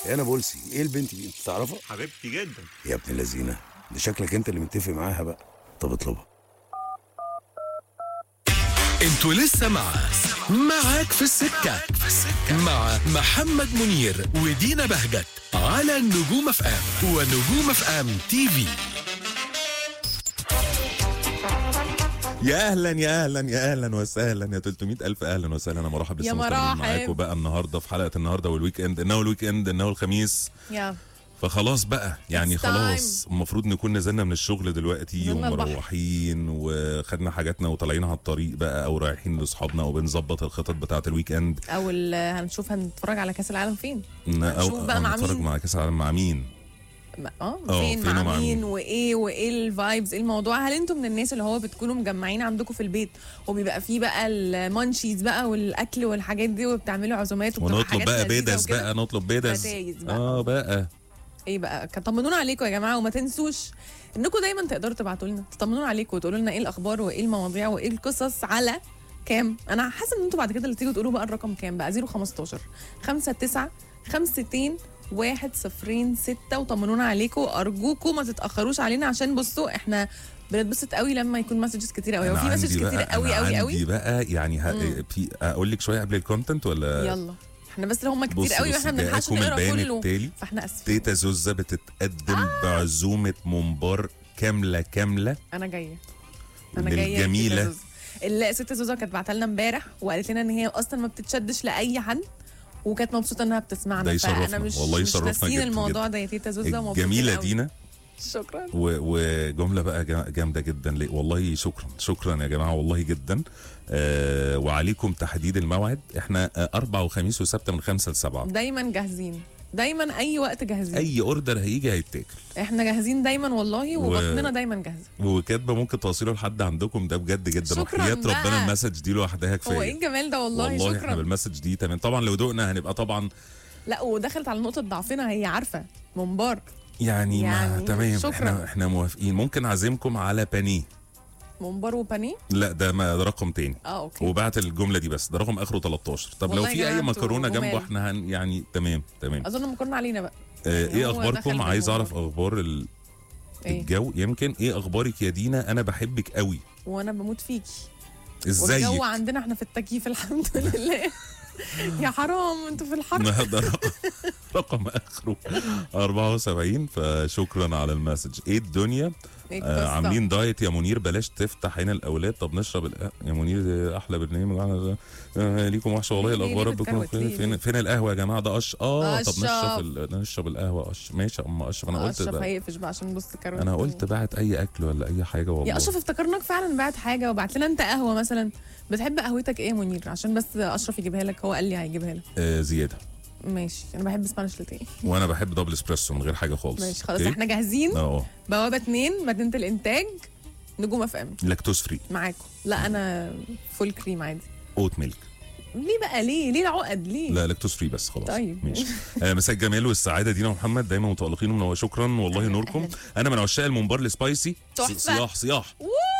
انا بولسي، ايه البنت دي تعرفها؟ حبيبتي جدا. يا ابن اللذينه، ده شكلك انت اللي متفق معاها بقى. طب اطلبها. انتوا لسه معاك في السكة مع محمد منير ودينا بهجت على النجوم اف ام ونجوم اف ام تي في. يا اهلا يا اهلا يا اهلا وسهلا يا 300,000 اهلا وسهلا. انا مرحب يا بس مرحب معاكم بقى النهارده في حلقه النهارده والويك اند، انه الخميس. يا فخلاص بقى يعني It's خلاص المفروض نكون نزلنا من الشغل دلوقتي نزلنا ومروحين وخدنا حاجاتنا وطالعين على الطريق بقى او رايحين لاصحابنا وبنظبط الخطط بتاعه الويك اند. او هنشوف هنتفرج على كاس العالم فين. او هنشوف بقى مع نتفرج مين. مع كاس العالم مع مين. فين ومع مع مين. مين وايه الفايبز، ايه الموضوع. هل انتم من الناس اللي هو بتكونوا مجمعين عندكم في البيت وبيبقى فيه بقى المانشيز بقى والاكل والحاجات دي وبتعملوا عزومات ونطلب بقى بيدز بقى نطلب بيدز بقى ايه بقى. طمنونا عليكم يا جماعه، وما تنسوش انكم دايما تقدروا تبعتوا لنا تطمنونا عليكم وتقولوا لنا ايه الاخبار وايه المواضيع وايه القصص. على كام؟ انا حاسه ان انتوا بعد كده اللي تيجوا تقولوا بقى الرقم كام بقى. 015 59 52 106 وطمنونا عليكم ارجوكم ما تتاخروش علينا، عشان بصوا احنا بنتبسط قوي لما يكون مسجز كتير قوي. وفي مسجز كتير قوي قوي قوي. عندي بقى يعني في اقول لك شويه قبل الكونتنت ولا يلا احنا بس هم كتير قوي واحنا ما بنلحقش نقرا كله، فاحنا اسفين. تيتا زوزة بتتقدم بعزومه ممبار كامله. انا جايه الجميله. الست زوزة كانت بعتها لنا امبارح وقالت لنا ان هي اصلا ما بتتشدش لاي حد وكانت مبسوطه انها بتسمعنا. ده يشرفنا فانا مش والله، يشرفنا ناسيين جدا الموضوع جدا. ده يا تيتا زوزة. جميله دينا. شكرا. وجمله بقى جامده جدا والله. شكرا يا جماعه والله جدا. وعليكم تحديد الموعد. احنا 4 وخميس وسبت من 5 ل 7. دايما جاهزين، دايما اي وقت جاهزين. اي اوردر هيجي هيتاكل. احنا جاهزين دايما والله، وبطننا دايما جاهزه. وكاتبه ممكن توصيله لحد عندكم، ده بجد جدا. وحياة ربنا المسج دي لوحدها كفايه. هو ايه الجمال ده والله شكرا. شكرا. احنا بالمسج دي تمام. طبعا لو دقنا هنبقى طبعا لا، ودخلت على نقطه ضعفنا، هي عارفه ممبار يعني تمام. شكرا. احنا موافقين. ممكن اعزمكم على بانيه. ممبار وبانيه؟ لا ده ده رقم تاني. اوكي. وبعت الجمله دي بس، ده رقم اخره 13. طب لو في اي مكرونه جنبه احنا يعني تمام. اظن مكرونه علينا بقى. ايه اخباركم؟ عايز اعرف اخبار الجو. يمكن ايه اخبارك يا دينا؟ انا بحبك قوي. وانا بموت فيكي. ازيك؟ والجو عندنا احنا في التكييف الحمد لله. يا حرام انتوا في الحر. ده رقم اخره 74. فشكرا على المسج. ايه الدنيا؟ عاملين دايت يا منير، بلاش تفتح هنا الاولاد. طب نشرب يا منير، احلى برنامج ليكم وحشه والله. الاخبار ربكم فين القهوه يا جماعه؟ ده طب نشرب القهوه. ماشي اما اشرف. انا قلت اشرف هيقفش بقى عشان بص كروت. انا قلت بعت اي اكل ولا اي حاجه والله. يا اشرف افتكرناك فعلا بعت حاجه وبعت لنا انت قهوه مثلا. بتحب قهوتك ايه يا منير؟ عشان بس اشرف يجيبها لك، هو قال لي هيجيبها لك. زياده. ماشي. انا بحب سبانيش لاتيه. وانا بحب دبل اسبريسو من غير حاجه خالص. ماشي خلاص احنا جاهزين. بوابه 2 مدينه الانتاج نجوم اف ام. لاكتوز فري معاكم. لا انا فول كريم عادي. اوت ميلك. ليه بقى؟ ليه العقد ليه؟ لا لاكتوز فري بس خلاص. طيب ماشي. مساء الجمال والسعاده دينا ومحمد، دايما متالقين ومنور. شكرا والله نوركم. انا من عشاق الممبار السبايسي. صياح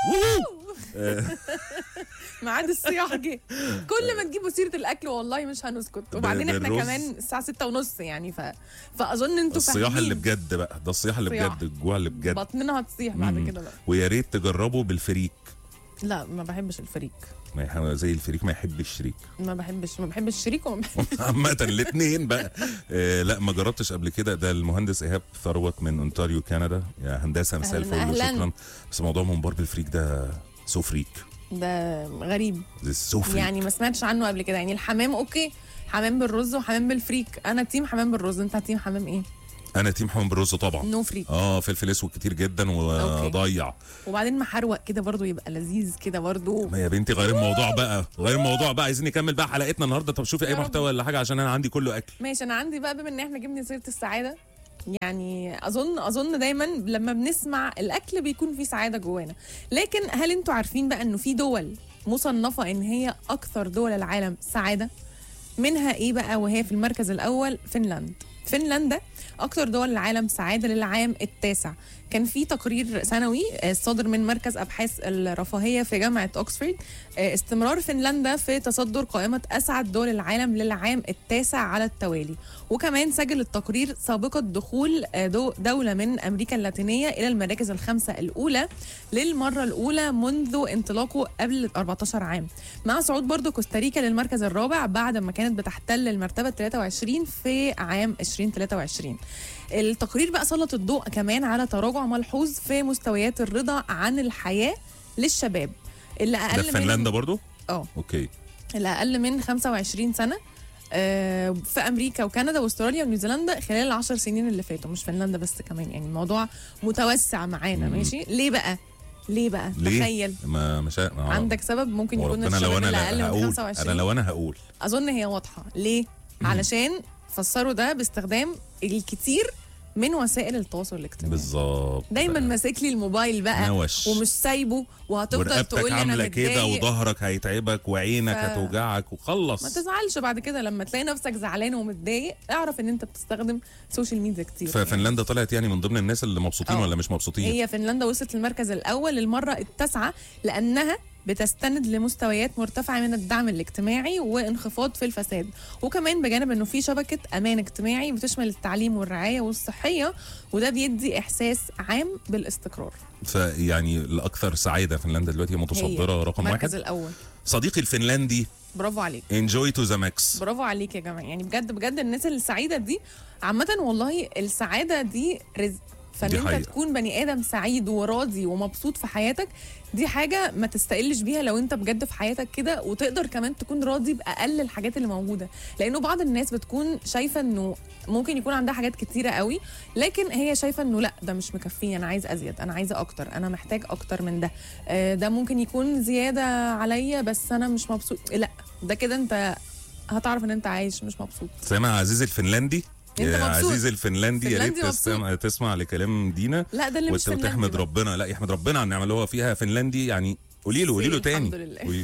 ميعاد الصياح جه. كل ما تجيبوا سيره الاكل والله مش هنسكت. وبعدين احنا كمان الساعه 6:30 يعني فاظن انتوا فاهمين. الصياح اللي بجد بقى، ده الصياح اللي بجد، الجوع اللي بجد. بطننا هتصيح بعد كده بقى. ويا ريت تجربوا بالفريك. لا ما بحبش الفريك. زي الفريك ما يحب الشريك. ما بحبش الشريك وما بحبش عامة الاثنين بقى. لا ما جربتش قبل كده. ده المهندس ايهاب ثروت من اونتاريو كندا. يا هندسه مساء الفل وشكرا. بس موضوع ممبار بالفريك ده سو فريك. ده غريب يعني ما سمعتش عنه قبل كده. يعني الحمام اوكي، حمام بالرز وحمام بالفريك. انا تيم حمام بالرز، انت تيم حمام ايه؟ انا تيم حمام بالرز طبعا. نو فريك. فلفل اسود كتير جدا وضيع. وبعدين محروق كده برضو يبقى لذيذ كده برضو. ما يا بنتي غير الموضوع بقى عايزين نكمل بقى حلقتنا النهارده. طب شوفي اي محتوى ولا حاجه عشان انا عندي كله اكل. ماشي. انا عندي بقى بما ان احنا جبنا سيره السعاده، يعني اظن دايما لما بنسمع الاكل بيكون في سعاده جوانا. لكن هل انتوا عارفين بقى انه في دول مصنفه ان هي اكثر دول العالم سعاده؟ منها ايه بقى؟ وهي في المركز الاول فنلند. فنلندا اكتر دول العالم سعاده للعام التاسع. كان في تقرير سنوي صادر من مركز ابحاث الرفاهيه في جامعه اوكسفورد، استمرار فنلندا في تصدر قائمه اسعد دول العالم للعام التاسع على التوالي. وكمان سجل التقرير سابقه دخول دوله من امريكا اللاتينيه الى المراكز الخمسه الاولى للمره الاولى منذ انطلاقه قبل 14 عام، مع صعود برضو كوستاريكا للمركز الرابع بعد ما كانت بتحتل المرتبه 23 في عام 2023. التقرير بقى سلط الضوء كمان على تراجع ملحوظ في مستويات الرضا عن الحياة للشباب اللي ده أقل في فنلندا برضو؟ اه اوكي. اللي أقل من 25 سنة في أمريكا وكندا واستراليا ونيوزيلندا خلال ال10 سنين اللي فاتوا، مش فنلندا بس كمان، يعني الموضوع متوسع معانا. ماشي، ليه بقى؟ تخيل مش عندك سبب ممكن يكون ربنا لو الشباب اللي انا أقل من هقول 25. انا لو انا هقول أظن هي واضحة. ليه؟ علشان فسروا ده باستخدام الكتير من وسائل التواصل الاجتماعي. بالظبط، دايما ماسك لي الموبايل بقى نوش. ومش سايبه، وهتفضل تقول لي انا عامله كده متضايق. وظهرك هيتعبك وعينك هتوجعك وخلص. ما تزعلش بعد كده لما تلاقي نفسك زعلان ومتضايق، اعرف ان انت بتستخدم سوشيال ميديا كتير. ففنلندا طلعت يعني من ضمن الناس اللي مبسوطين ولا مش مبسوطين؟ هي فنلندا وصلت للمركز الاول للمره التاسعه لانها بتستند لمستويات مرتفعه من الدعم الاجتماعي وانخفاض في الفساد، وكمان بجانب انه في شبكه امان اجتماعي بتشمل التعليم والرعايه والصحيه، وده بيدي احساس عام بالاستقرار. فيعني الاكثر سعاده فنلندا دلوقتي متصدره رقم واحد. المركز الاول. صديقي الفنلندي، برافو عليك. انجوي تو ذا ماكس. برافو عليك يا جماعه، يعني بجد بجد الناس السعيده دي عامه، والله السعاده دي رزق، فان انت حقيقة. تكون بني ادم سعيد وراضي ومبسوط في حياتك، دي حاجه ما تستقلش بيها لو انت بجد في حياتك كده، وتقدر كمان تكون راضي باقل الحاجات اللي موجوده، لانه بعض الناس بتكون شايفه انه ممكن يكون عندها حاجات كتيره قوي، لكن هي شايفه انه لا ده مش مكفيني، انا عايز ازيد، انا عايزه اكتر، انا محتاج اكتر من ده، ده ممكن يكون زياده عليا بس انا مش مبسوط. لا، ده كده انت هتعرف ان انت عايش مش مبسوط. سامع عزيزي الفنلندي؟ انت يا مبسوط. عزيزي الفنلندي، يا ريت فنلندي تسمع لكلام دينا. لا ده اللي مش فنلندي وتحمد بقى. ربنا. لا يحمد ربنا على النعمه اللي هو فيها. فنلندي يعني قولي له تاني. الحمد لله. قولي.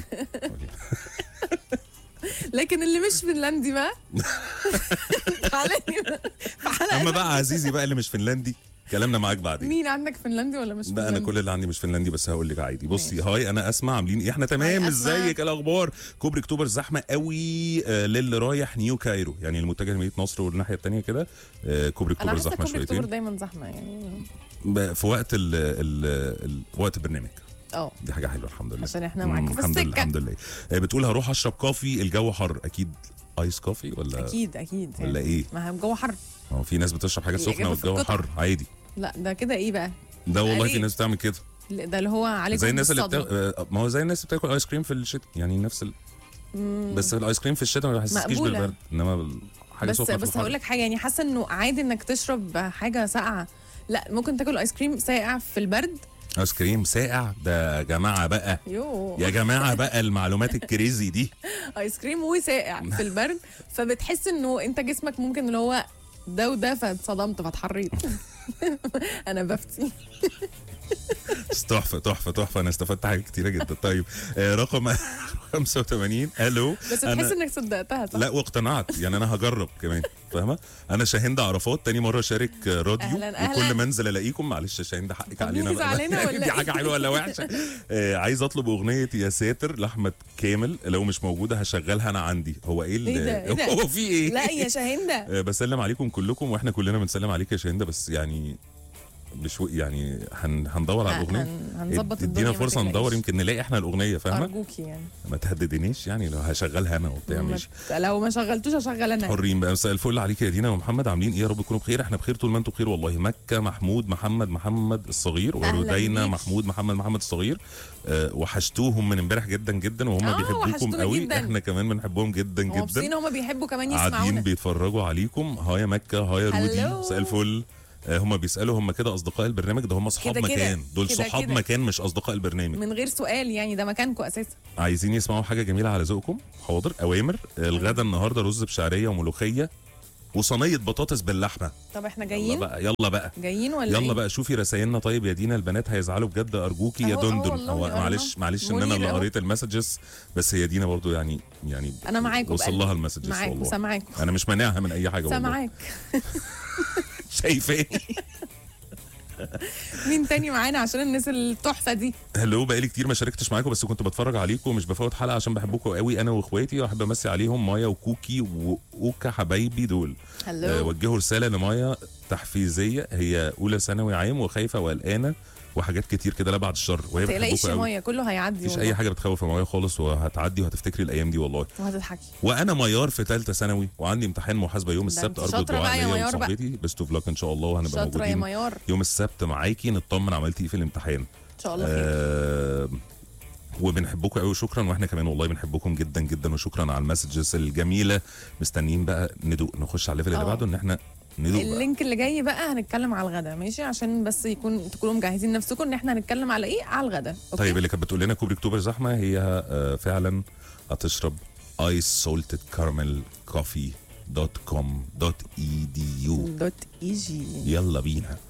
لكن اللي مش فنلندي بقى تعالى اما بقى عزيزي بقى اللي مش فنلندي، كلامنا معاك بعدين. مين عندك فنلندي ولا مش بقى فنلندي؟ انا كل اللي عندي مش فنلندي، بس هقول لك عادي. بصي، ماشي. هاي انا اسمع عاملين ايه؟ احنا تمام. هاي أسمع. ازيك؟ الاخبار؟ كوبري اكتوبر زحمه قوي للي رايح نيو كايرو، يعني المتجه لمدينه نصر والناحيه الثانيه كده. كوبري انا اكتوبر حاسه زحمه كوبري اكتوبر شويتين دايما زحمه يعني. في وقت وقت البرنامج. دي حاجه حلوه الحمد لله، عشان احنا معاك في الحمد لله السكه. الحمد لله. بتقول هروح اشرب كوفي، الجو حر. اكيد ايس كوفي ولا اكيد ولا ايه؟ ما هو الجو حر. هو في ناس بتشرب حاجات سخنه الإجابة في والجو القطع. حر عادي. لا ده كده ايه بقى؟ ده والله ليه؟ في ناس بتعمل كده. ده اللي هو عليكم زي الناس اللي بالصدمة. ما هو زي الناس اللي بتاكل ايس كريم في الشتاء، يعني نفس بس الايس كريم في الشتاء ما بيحسسكيش مقبولة. بالبرد، انما حاجه سخنه بس هقول لك حاجه، يعني حاسه انه عادي انك تشرب حاجه ساقعه. لا ممكن تاكل ايس كريم ساقع في البرد. ايس كريم ساقع ده يا جماعه بقى، يا جماعه بقى المعلومات الكريزي دي. ايس كريم وساقع في البرد، فبتحس انه انت جسمك ممكن اللي هو ده وده، فاتصدمت فاتحريت. انا بفتي. تحفه. انا استفدت حاجات كتيره جدا. طيب رقم 85. الو. بس تحس انك صدقتها صح؟ لا واقتنعت، يعني انا هجرب كمان، فاهمه؟ انا شاهين عرفات، تاني مره اشارك راديو. أهلاً. وكل ما انزل الاقيكم، معلش شاهين ده حقك علينا مين علينا ولا دي حاجه حلوه ولا وحشه؟ عايز اطلب اغنيه يا ساتر لاحمد كامل، لو مش موجوده هشغلها انا عندي. هو ايه ده؟ هو في ايه؟ لا يا شاهين ده. بسلم عليكم كلكم، واحنا كلنا بنسلم عليك يا شاهين ده، بس يعني يعني هندور على الاغنيه. هنظبط الدنيا. ادينا ما فرصه تقلقيش. ندور، يمكن نلاقي احنا الاغنيه، فاهمه؟ ارجوكي يعني ما تهددنيش، يعني لو هشغلها انا وبتاع ماشي. لو ما شغلتوش هشغل انا. حرين بقى. مساء الفل عليك يا دينا ومحمد، عاملين ايه؟ يا رب تكونوا بخير. احنا بخير طول ما انتم بخير والله. مكه محمود محمد الصغير، ورودينا محمود محمد الصغير. وحشتوهم من امبارح جدا جدا، وهم بيحبوكم وحشتونا قوي جداً. احنا كمان بنحبهم جدا مبسوطين جدا. هم بيحبوا كمان قاعدين يسمعونا. بيتفرجوا عليكم. ها يا مكه، ها يا رودي، هلو. مساء الفل. هم بيسالوا هم كده اصدقاء البرنامج؟ ده هم اصحاب كده كده. مكان، دول كده صحاب كده. مكان مش اصدقاء البرنامج. من غير سؤال يعني، ده مكانكم اساسا. عايزين يسمعوا حاجه جميله على ذوقكم؟ حاضر، اوامر. الغدا النهارده رز بشعريه وملوخيه وصينيه بطاطس باللحمه. طب احنا يلا جايين بقى يلا بقى جايين ولا يلا إيه؟ بقى شوفي رسايلنا. طيب يا دينا البنات هيزعلوا بجد، ارجوكي يا أهو دندن. والله هو الله. معلش ان انا منير اللي أهو. قريت المسجز، بس هي دينا برضو يعني انا معاكم وصل لها المسجز معاكم والله. سامعاكم انا مش مانعها من اي حاجه والله. سامعاك. شايفه مين تاني معانا عشان الناس التحفه دي؟ هلو، بقالي كتير ما شاركتش معاكم بس كنت بتفرج عليكم ومش بفوت حلقه عشان بحبكم قوي انا واخواتي، واحب امسي عليهم مايا وكوكي واوكا حبايبي دول. هلو. وجهوا رساله لمايا تحفيزيه، هي اولى ثانوي عام وخايفه وقلقانه وحاجات كتير كده لا بعد الشر، وهي تقلقيش بتحبكم يا قوي. مايا كله هيعدي مفيش والله. اي حاجه بتخوف يا مايا خالص، وهتعدي وهتفتكري الايام دي والله. وهتضحكي. وانا ميار في ثالثه ثانوي وعندي امتحان محاسبه يوم ده السبت، انت ارجو شاطرة بقى الدعاء يا ليا ميار بقى. وصاحبتي بيست اوف لك ان شاء الله، وهنبقى شاطره يا موجودين ميار ان يوم السبت معاكي نطمن عملتي ايه في الامتحان. شاء الله خير. وبنحبكم قوي، شكرا. واحنا كمان والله بنحبكم جدا جدا، وشكرا على المسجز الجميله. مستنيين بقى ندوق، نخش على الليفل اللي بعده ان احنا ندوق بقى. اللينك اللي جاي بقى هنتكلم على الغدا، ماشي؟ عشان بس تكونوا مجهزين نفسكم ان احنا هنتكلم على ايه، على الغدا. أوكي؟ طيب اللي كانت بتقول لنا كوبري اكتوبر زحمه، هي فعلا هتشرب ايس سولتد كارمل كوفي .com.edu. .eg. يلا بينا.